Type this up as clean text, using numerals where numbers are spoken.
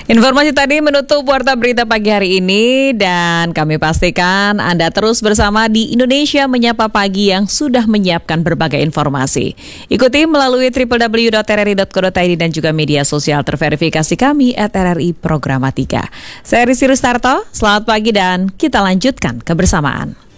Informasi tadi menutup Warta Berita pagi hari ini dan kami pastikan Anda terus bersama di Indonesia Menyapa Pagi yang sudah menyiapkan berbagai informasi. Ikuti melalui www.rri.co.id dan juga media sosial terverifikasi kami @RRI Programatika. Saya Rizky Rustarto, selamat pagi dan kita lanjutkan kebersamaan.